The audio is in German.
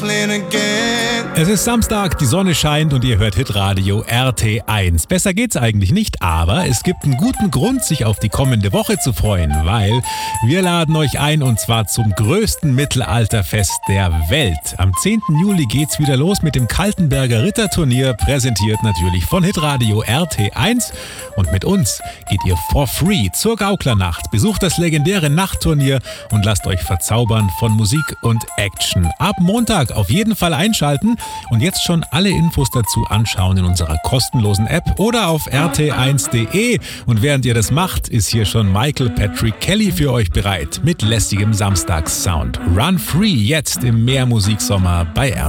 Es ist Samstag, die Sonne scheint und ihr hört Hitradio RT1. Besser geht's eigentlich nicht, aber es gibt einen guten Grund, sich auf die kommende Woche zu freuen, weil wir laden euch ein und zwar zum größten Mittelalterfest der Welt. Am 10. Juli geht's wieder los mit dem Kaltenberger Ritterturnier, präsentiert natürlich von Hitradio RT1. Und mit uns geht ihr for free zur Gauklernacht. Besucht das legendäre Nachtturnier und lasst euch verzaubern von Musik und Action. Ab Montag auf jeden Fall einschalten und jetzt schon alle Infos dazu anschauen in unserer kostenlosen App oder auf rt1.de. Und während ihr das macht, ist hier schon Michael Patrick Kelly für euch bereit mit lässigem Samstagssound. Run Free jetzt im Mehrmusiksommer bei RT.